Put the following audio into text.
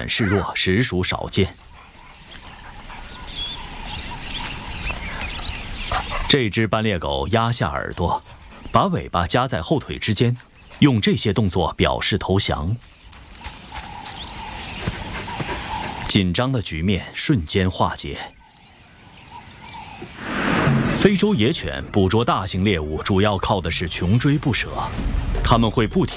软示弱，实属少见。这只斑鬣狗压下耳朵，把尾巴夹在后腿之间，用这些动作表示投降。紧张的局面瞬间化解。非洲野犬捕捉大型猎物主要靠的是穷追不舍，它们会不停